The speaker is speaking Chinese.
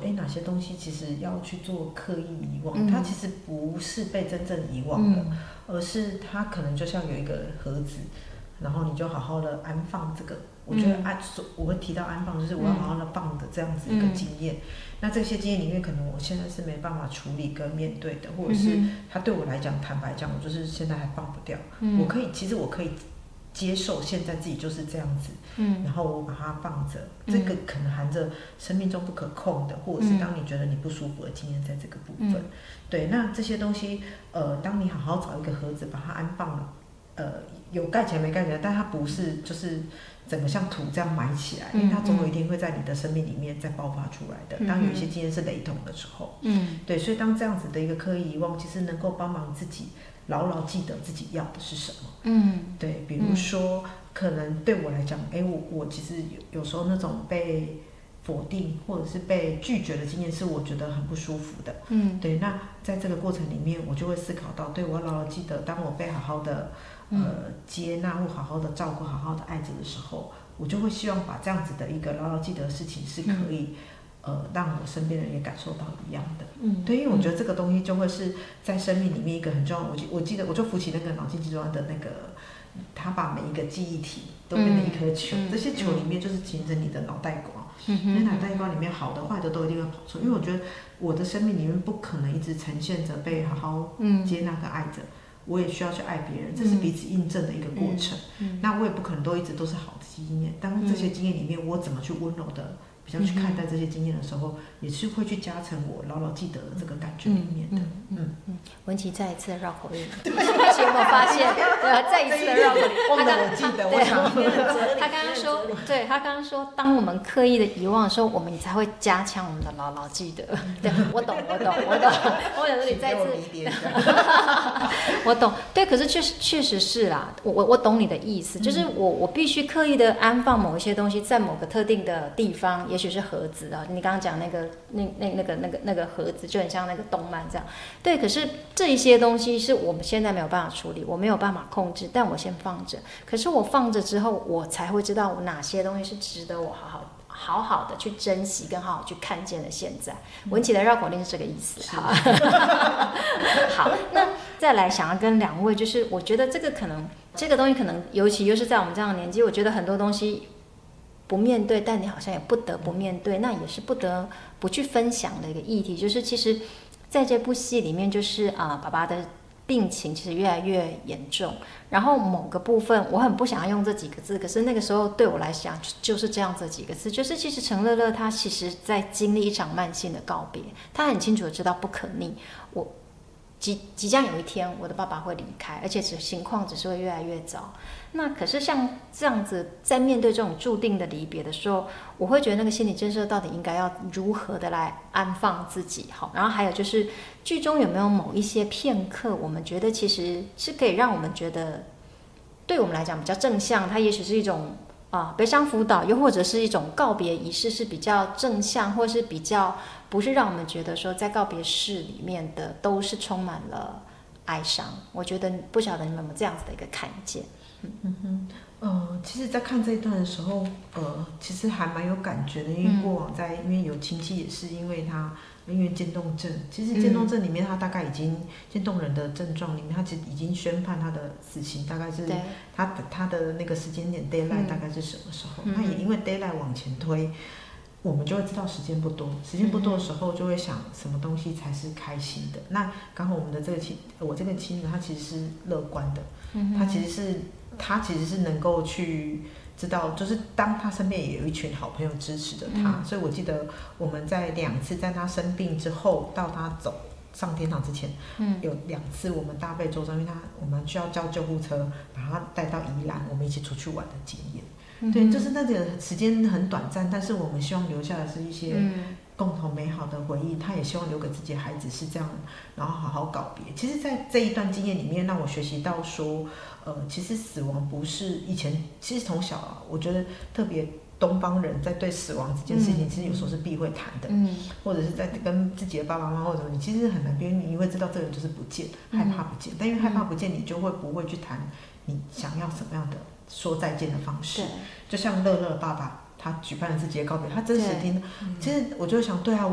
哪些东西其实要去做刻意遗忘，它其实不是被真正遗忘的，而是它可能就像有一个盒子，然后你就好好的安放这个。我觉得我会提到安放，就是我要好好的放的这样子一个经验。那这些经验里面，可能我现在是没办法处理跟面对的，或者是它对我来讲，坦白讲，我就是现在还放不掉。其实我可以接受现在自己就是这样子，然后我把它放着。这个可能含着生命中不可控的，或者是当你觉得你不舒服的经验，在这个部分。对，那这些东西，当你好好找一个盒子把它安放了。有盖起来没盖起来，但它不是就是整个像土这样埋起来，因为它总有一天会在你的生命里面再爆发出来的。当有一些经验是雷同的时候，对，所以当这样子的一个刻意遗忘，其实能够帮忙自己牢牢记得自己要的是什么。对，比如说可能对我来讲，我其实有时候那种被否定或者是被拒绝的经验是我觉得很不舒服的。对，那在这个过程里面，我就会思考到，对，我要牢牢记得，当我被好好的接纳或好好的照顾、好好的爱着的时候，我就会希望把这样子的一个牢牢记得的事情是可以让我身边的人也感受到一样的。对，因为我觉得这个东西就会是在生命里面一个很重要。我记得我就扶起那个脑筋急转弯的那个，他把每一个记忆体都变成一颗球，这些球里面就是形成你的脑袋瓜。那脑袋瓜里面好的坏的都一定会跑出来，因为我觉得我的生命里面不可能一直呈现着被好好接纳跟爱着，我也需要去爱别人，这是彼此印证的一个过程。那我也不可能都一直都是好的经验，当这些经验里面我怎么去温柔的比较去看待这些经验的时候，也是会去加成我牢牢记得的这个感觉里面的。 文琪再一次的绕口令，有没有发现？再一次的绕口令， 忘了我记得，我想他刚刚说，对他刚刚说，当我们刻意的遗忘的时候，我们才会加强我们的牢牢记得。对，我懂。我想说你再次，我懂。对，可是确实是啦，我懂你的意思，就是我必须刻意的安放某一些东西在某个特定的地方，也许是盒子啊，你刚刚讲那个盒子就很像那个动漫这样。对，可是这一些东西是我们现在没有办法处理，我没有办法控制，但我先放着。可是我放着之后，我才会知道我哪些东西是值得我好好的去珍惜跟好好去看见的。现在文琪的绕口令是这个意思。好，那再来想要跟两位，就是我觉得这个东西可能尤其又是在我们这样的年纪，我觉得很多东西不面对，但你好像也不得不面对，那也是不得不去分享的一个议题。就是其实在这部戏里面，就是爸爸的病情其实越来越严重，然后某个部分我很不想要用这几个字，可是那个时候对我来讲就是这样这几个字，就是其实陈乐乐他其实在经历一场慢性的告别，他很清楚的知道不可逆，我即将有一天我的爸爸会离开，而且情况只是会越来越糟。那可是像这样子在面对这种注定的离别的时候，我会觉得那个心理建设到底应该要如何的来安放自己。好，然后还有就是剧中有没有某一些片刻我们觉得其实是可以让我们觉得对我们来讲比较正向，它也许是一种悲伤辅导，又或者是一种告别仪式是比较正向，或是比较不是让我们觉得说在告别式里面的都是充满了哀伤。我觉得不晓得你们有没有这样子的一个看见。 其实在看这一段的时候，其实还蛮有感觉的，因为过往因为有亲戚也是因为渐冻症，其实渐冻症里面他大概已经渐冻人的症状里面，他其实已经宣判他的死刑，大概是他的那个时间点 deadline 大概是什么时候？那也因为 deadline 往前推，我们就会知道时间不多的时候，就会想什么东西才是开心的。那刚好我这个亲人他其实是乐观的，他其实是能够去知道，就是当他身边也有一群好朋友支持着他，所以我记得我们在2次在他生病之后到他走上天堂之前，有2次我们大费周章，因为我们需要叫救护车把他带到宜兰，我们一起出去玩的经验。对，就是那个时间很短暂，但是我们希望留下的是一些共同美好的回忆，他也希望留给自己的孩子是这样，然后好好告别。其实在这一段经验里面让我学习到说，其实死亡不是以前，其实从小我觉得特别东方人在对死亡这件事情其实有时候是避讳谈的，或者是在跟自己的爸爸妈妈或者你其实很难，因为你会知道这个人就是不见，害怕不见，但因为害怕不见，你就会不会去谈你想要什么样的说再见的方式。就像乐乐爸爸他举办了自己的告别，他真实听，其实我就想，对啊，